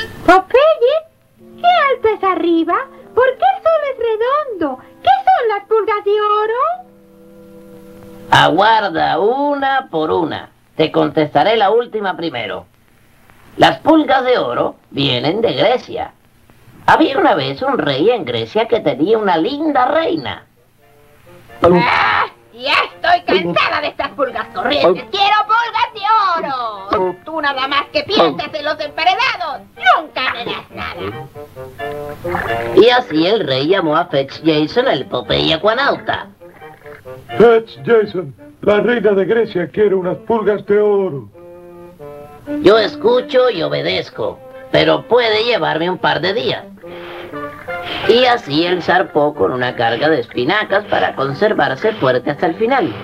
Popeye, ¿qué alto es arriba? ¿Por qué el sol es redondo? ¿Qué son las pulgas de oro? Aguarda una por una. Te contestaré la última primero. Las pulgas de oro vienen de Grecia. Había una vez un rey en Grecia que tenía una linda reina. ¡Ah! Ya estoy cansada de estas pulgas corrientes. ¡Quiero pulgas de oro! Tú nada más que piensas en los emparedados. Nunca me das nada. Y así el rey llamó a Fetch Jason el Popeye Aquanauta. Fetch Jason, la reina de Grecia quiere unas pulgas de oro. Yo escucho y obedezco, pero puede llevarme un par de días. Y así él zarpó con una carga de espinacas para conservarse fuerte hasta el final.